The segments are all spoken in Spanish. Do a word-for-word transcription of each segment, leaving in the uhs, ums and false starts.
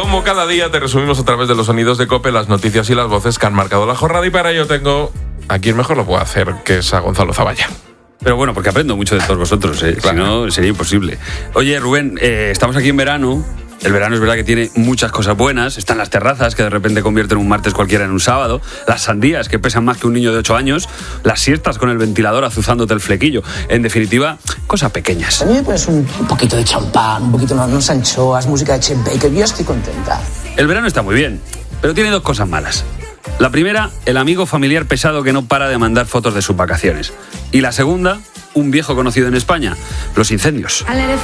Como cada día te resumimos a través de los sonidos de COPE las noticias y las voces que han marcado la jornada, y para ello tengo a quien mejor lo puede hacer, que es a Gonzalo Zavalla. Pero bueno, porque aprendo mucho de todos vosotros, ¿eh? Claro. Si no, sería imposible. Oye, Rubén, eh, estamos aquí en verano. El verano es verdad que tiene muchas cosas buenas. Están las terrazas, que de repente convierten un martes cualquiera en un sábado. Las sandías, que pesan más que un niño de ocho años. Las siestas con el ventilador azuzándote el flequillo. En definitiva, cosas pequeñas. A mí me pones un, un poquito de champán, un poquito de unas anchoas, música de Chet Baker. Yo estoy contenta. El verano está muy bien, pero tiene dos cosas malas. La primera, el amigo familiar pesado que no para de mandar fotos de sus vacaciones. Y la segunda, un viejo conocido en España, los incendios.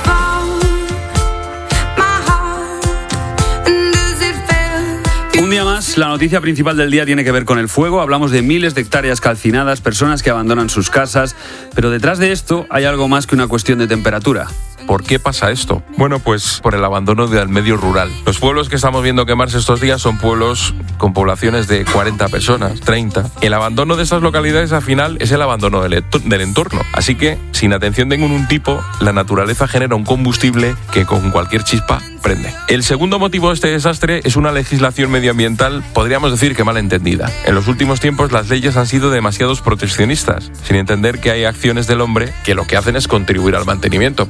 Un día más, la noticia principal del día tiene que ver con el fuego. Hablamos de miles de hectáreas calcinadas, personas que abandonan sus casas, pero detrás de esto hay algo más que una cuestión de temperatura. ¿Por qué pasa esto? Bueno, pues por el abandono del medio rural. Los pueblos que estamos viendo quemarse estos días son pueblos con poblaciones de cuarenta personas, treinta. El abandono de estas localidades al final es el abandono del, del entorno. Así que, sin atención de ningún tipo, la naturaleza genera un combustible que con cualquier chispa prende. El segundo motivo de este desastre es una legislación medioambiental, podríamos decir que mal entendida. En los últimos tiempos las leyes han sido demasiado proteccionistas, sin entender que hay acciones del hombre que lo que hacen es contribuir al mantenimiento.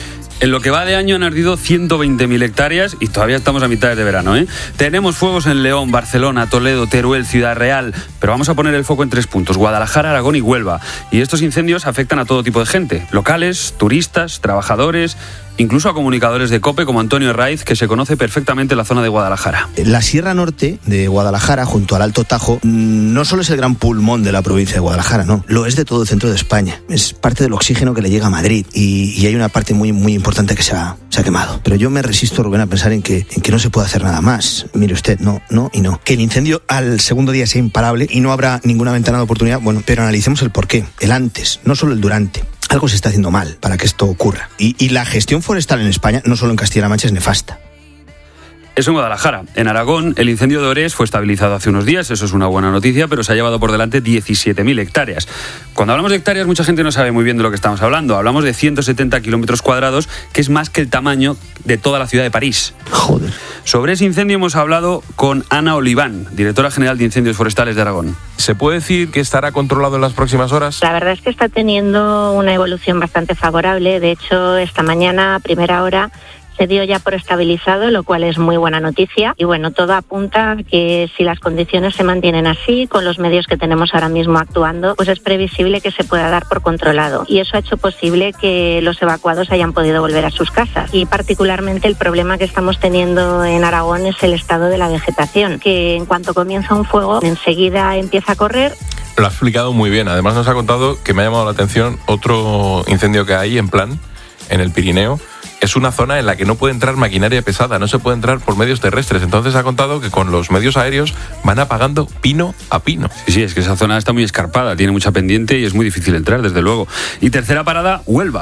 En lo que va de año han ardido ciento veinte mil hectáreas y todavía estamos a mitad de verano, ¿eh? Tenemos fuegos en León, Barcelona, Toledo, Teruel, Ciudad Real, pero vamos a poner el foco en tres puntos: Guadalajara, Aragón y Huelva. Y estos incendios afectan a todo tipo de gente: locales, turistas, trabajadores, incluso a comunicadores de COPE como Antonio Herraiz, que se conoce perfectamente la zona de Guadalajara. La Sierra Norte de Guadalajara, junto al Alto Tajo, no solo es el gran pulmón de la provincia de Guadalajara, no, lo es de todo el centro de España. Es parte del oxígeno que le llega a Madrid y, y hay una parte muy, muy importante que se ha, se ha quemado. Pero yo me resisto, Rubén, a pensar en que, en que no se puede hacer nada más. Mire usted, no, no y no. Que el incendio al segundo día sea imparable y no habrá ninguna ventana de oportunidad, bueno, pero analicemos el porqué, el antes, no solo el durante. Algo se está haciendo mal para que esto ocurra. Y, y la gestión forestal en España, no solo en Castilla-La Mancha, es nefasta. Eso en Guadalajara. En Aragón, el incendio de Orés fue estabilizado hace unos días, eso es una buena noticia, pero se ha llevado por delante diecisiete mil hectáreas. Cuando hablamos de hectáreas, mucha gente no sabe muy bien de lo que estamos hablando. Hablamos de ciento setenta kilómetros cuadrados, que es más que el tamaño de toda la ciudad de París. Joder. Sobre ese incendio hemos hablado con Ana Oliván, directora general de Incendios Forestales de Aragón. ¿Se puede decir que estará controlado en las próximas horas? La verdad es que está teniendo una evolución bastante favorable. De hecho, esta mañana, a primera hora, se dio ya por estabilizado, lo cual es muy buena noticia. Y bueno, todo apunta a que si las condiciones se mantienen así, con los medios que tenemos ahora mismo actuando, pues es previsible que se pueda dar por controlado. Y eso ha hecho posible que los evacuados hayan podido volver a sus casas. Y particularmente el problema que estamos teniendo en Aragón es el estado de la vegetación, que en cuanto comienza un fuego, enseguida empieza a correr. Lo ha explicado muy bien. Además nos ha contado que me ha llamado la atención otro incendio que hay en Plan, en el Pirineo. Es una zona en la que no puede entrar maquinaria pesada, no se puede entrar por medios terrestres. Entonces ha contado que con los medios aéreos van apagando pino a pino. Sí, sí, es que esa zona está muy escarpada, tiene mucha pendiente y es muy difícil entrar, desde luego. Y tercera parada, Huelva.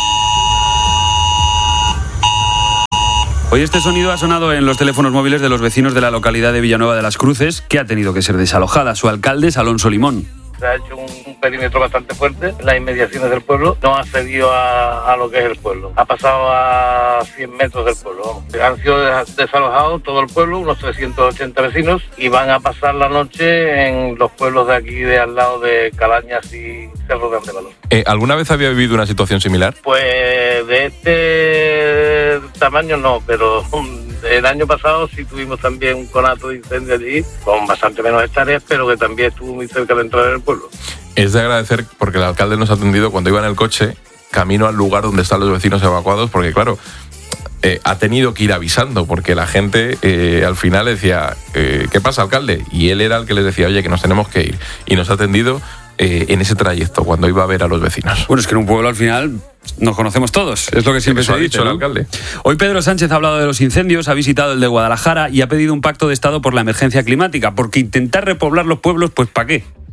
Hoy este sonido ha sonado en los teléfonos móviles de los vecinos de la localidad de Villanueva de las Cruces, que ha tenido que ser desalojada. Su alcalde es Alonso Limón. Se ha hecho un perímetro bastante fuerte en las inmediaciones del pueblo, no ha cedido a, a lo que es el pueblo. Ha pasado a cien metros del pueblo. Han sido desalojados todo el pueblo, unos trescientos ochenta vecinos, y van a pasar la noche en los pueblos de aquí, de al lado de Calañas y Cerro de Andevalor. Eh, ¿Alguna vez había vivido una situación similar? Pues de este tamaño no, pero el año pasado sí tuvimos también un conato de incendio allí, con bastante menos hectáreas, pero que también estuvo muy cerca de entrar en el pueblo. Es de agradecer porque el alcalde nos ha atendido cuando iba en el coche, camino al lugar donde están los vecinos evacuados, porque claro, eh, ha tenido que ir avisando, porque la gente eh, al final decía, eh, ¿qué pasa, alcalde? Y él era el que les decía, oye, que nos tenemos que ir. Y nos ha atendido eh, en ese trayecto, cuando iba a ver a los vecinos. Bueno, es que en un pueblo al final nos conocemos todos, es lo que siempre se ha dicho, ¿no? El alcalde. Hoy Pedro Sánchez ha hablado de los incendios, ha visitado el de Guadalajara y ha pedido un pacto de Estado por la emergencia climática, porque intentar repoblar los pueblos, pues ¿para qué?